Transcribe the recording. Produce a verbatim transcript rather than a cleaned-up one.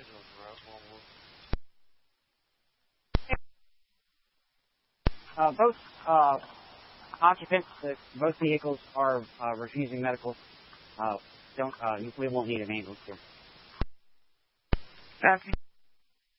Uh, both uh, occupants, uh, both vehicles are uh, refusing medical. Uh, don't uh, we won't need an ambulance here. Okay.